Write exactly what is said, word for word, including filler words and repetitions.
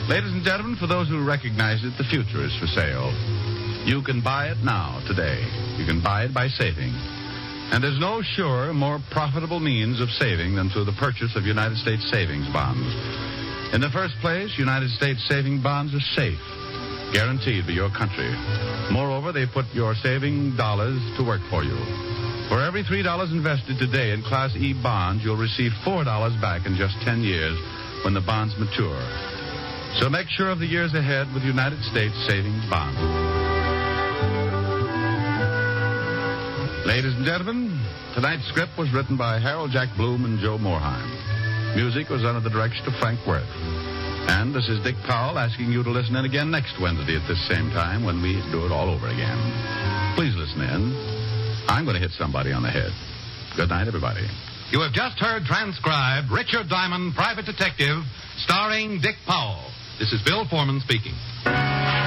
Ladies and gentlemen, for those who recognize it, the future is for sale. You can buy it now, today. You can buy it by saving. And there's no surer, more profitable means of saving than through the purchase of United States savings bonds. In the first place, United States saving bonds are safe, guaranteed by your country. Moreover, they put your saving dollars to work for you. For every three dollars invested today in Class E bonds, you'll receive four dollars back in just ten years when the bonds mature. So make sure of the years ahead with United States savings bonds. Ladies and gentlemen, tonight's script was written by Harold Jack Bloom and Joe Morheim. Music was under the direction of Frank Worth. And this is Dick Powell asking you to listen in again next Wednesday at this same time when we do it all over again. Please listen in. I'm going to hit somebody on the head. Good night, everybody. You have just heard transcribed Richard Diamond, Private Detective, starring Dick Powell. This is Bill Foreman speaking.